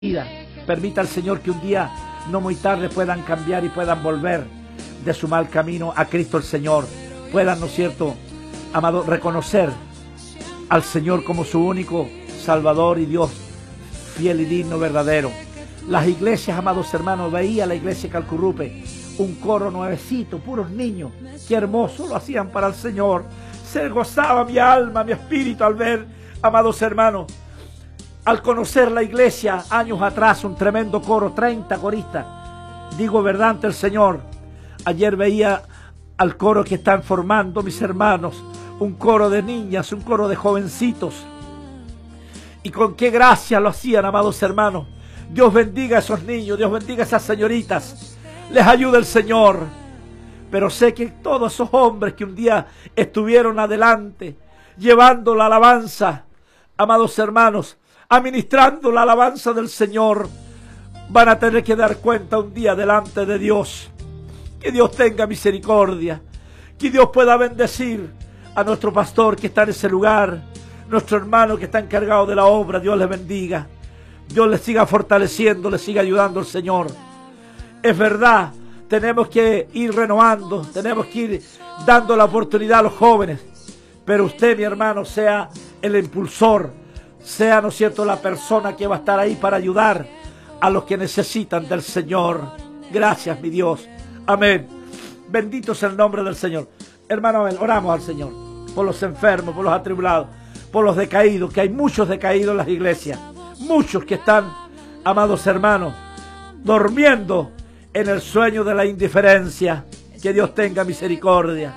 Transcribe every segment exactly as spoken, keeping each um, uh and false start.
vida. Permita al Señor que un día, no muy tarde, puedan cambiar y puedan volver de su mal camino a Cristo el Señor. Puedan, ¿no es cierto, amado, reconocer al Señor como su único Salvador y Dios fiel y digno, verdadero. Las iglesias, amados hermanos, veía la iglesia de Calcurrupe, un coro nuevecito, puros niños, qué hermoso lo hacían para el Señor. Se gozaba mi alma, mi espíritu al ver, amados hermanos, al conocer la iglesia años atrás, un tremendo coro, treinta coristas. Digo verdad ante el Señor. Ayer veía al coro que están formando mis hermanos, un coro de niñas, un coro de jovencitos. Y con qué gracia lo hacían, amados hermanos. Dios bendiga a esos niños, Dios bendiga a esas señoritas. Les ayuda el Señor. Pero sé que todos esos hombres que un día estuvieron adelante, llevando la alabanza, amados hermanos, administrando la alabanza del Señor, van a tener que dar cuenta un día delante de Dios. Que Dios tenga misericordia, que Dios pueda bendecir a nuestro pastor que está en ese lugar, nuestro hermano que está encargado de la obra. Dios les bendiga, Dios les siga fortaleciendo, les siga ayudando el Señor. Es verdad, tenemos que ir renovando, tenemos que ir dando la oportunidad a los jóvenes, pero usted, mi hermano, sea el impulsor, sea, ¿no es cierto?, la persona que va a estar ahí para ayudar a los que necesitan del Señor. Gracias, mi Dios. Amén. Bendito sea el nombre del Señor. Hermano, oramos al Señor por los enfermos, por los atribulados, por los decaídos, que hay muchos decaídos en las iglesias, muchos que están, amados hermanos, durmiendo en el sueño de la indiferencia. Que Dios tenga misericordia.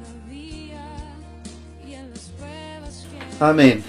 Amén.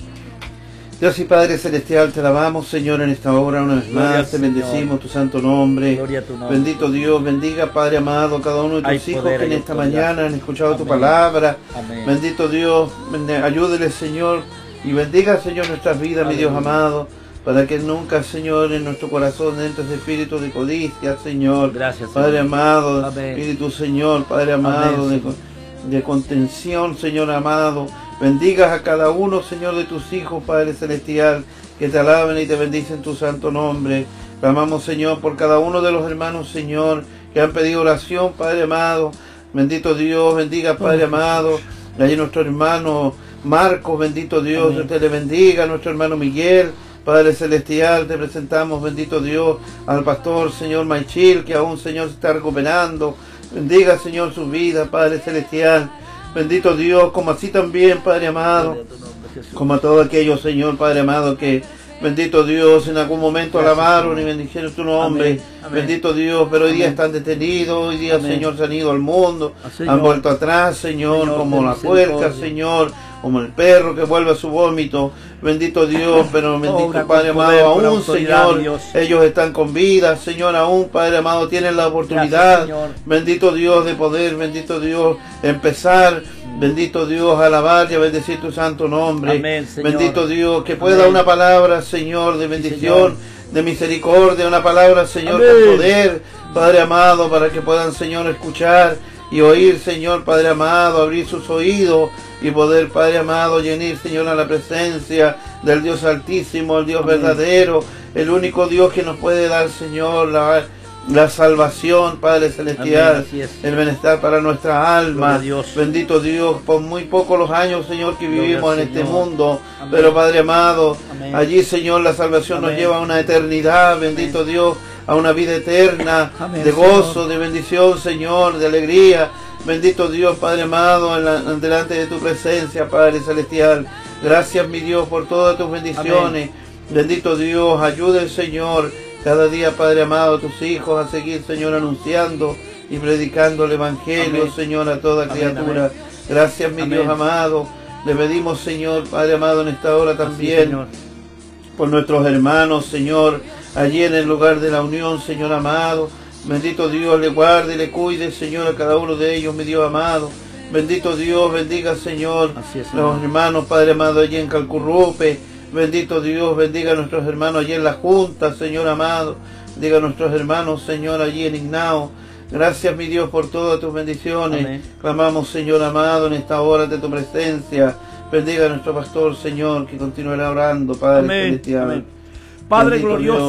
Dios y Padre Celestial, te alabamos, Señor, en esta hora una vez Gloria más, te al bendecimos tu santo nombre. Gloria a tu nombre. Bendito Dios, bendiga, Padre amado, cada uno de tus Hay hijos poder, que en hay esta autoridad. mañana han escuchado tu Amén. palabra. Amén. Bendito Dios, bende- ayúdele, Señor, y bendiga, Señor, nuestras vidas, mi Dios Aleluya. amado, para que nunca, Señor, en nuestro corazón entre ese espíritu de codicia, Señor. Gracias, Padre Señor. amado, Amén. Espíritu, Señor, Padre amado, Amén, de, Señor. de contención, Señor amado. Bendigas a cada uno, Señor, de tus hijos, Padre Celestial, que te alaben y te bendicen tu santo nombre. Clamamos, Señor, por cada uno de los hermanos, Señor, que han pedido oración, Padre amado. Bendito Dios, bendiga, Padre Oh, amado. Allí nuestro hermano Marcos, bendito Dios, Amén. Dios te le bendiga. Nuestro hermano Miguel, Padre Celestial, te presentamos, bendito Dios, al pastor, Señor Maichil, que aún, Señor, se está recuperando. Bendiga, Señor, su vida, Padre Celestial. Bendito Dios, como así también, Padre amado, Gloria a tu nombre, Jesús. como a todos aquellos, Señor, Padre amado, que, bendito Dios, en algún momento Gracias, alabaron Señor. y bendijeron tu nombre. Amén, amén. Bendito Dios, pero hoy día Amén. están detenidos, hoy día, Amén. Señor, se han ido al mundo, Ah, Señor. han vuelto atrás, Señor, Señor, como ten la puerca, misericordia. Señor, como el perro que vuelve a su vómito. Bendito Dios, pero bendito Obra con Padre poder, amado, con aún, autoridad, Señor, Dios. ellos están con vida, Señor, aún, Padre amado, tienen la oportunidad, Gracias, Señor. bendito Dios, de poder, bendito Dios, empezar, bendito Dios, a alabar y a bendecir tu santo nombre. Amén, Señor. Bendito Dios, que pueda Amén. una palabra, Señor, de bendición, Señor. de misericordia, una palabra, Señor, Amén. con poder, Padre amado, para que puedan, Señor, escuchar y oír, Señor, Padre amado, abrir sus oídos y poder, Padre amado, llenar, Señor, a la presencia del Dios Altísimo, el Dios Amén. verdadero, el único Dios que nos puede dar, Señor, la, la salvación, Padre Celestial, Amén, así es. el bienestar para nuestra alma. Gloria a Dios. Bendito Dios, por muy pocos los años, Señor, que Gloria vivimos al en este Señor. mundo, Amén. pero Padre amado, Amén. allí, Señor, la salvación nos Amén. lleva a una eternidad, bendito Dios, a una vida eterna, Amén, de gozo, Señor. de bendición, Señor, de alegría. Bendito Dios, Padre amado, en la- en delante de tu presencia, Padre Celestial. Gracias, mi Dios, por todas tus bendiciones. Bendito Dios, ayude, Señor, cada día, Padre amado, a tus hijos a seguir, Señor, anunciando y predicando el Evangelio, Amén. Señor, a toda Amén, criatura. amén. Gracias, mi Amén. Dios amado. Le pedimos, Señor, Padre amado, en esta hora Así, también, Señor. por nuestros hermanos, Señor, allí en el lugar de la unión, Señor amado. Bendito Dios, le guarde y le cuide, Señor, a cada uno de ellos, mi Dios amado. Bendito Dios, bendiga, Señor, Así es, Señor. los hermanos, Padre amado, allí en Calcurrupe. Bendito Dios, bendiga a nuestros hermanos allí en la Junta, Señor amado. Bendiga a nuestros hermanos, Señor, allí en Ignao. Gracias, mi Dios, por todas tus bendiciones. Amén. Clamamos, Señor amado, en esta hora de tu presencia. Bendiga a nuestro pastor, Señor, que continuará orando, Padre Amén. celestial. Amén. Padre Bendito glorioso,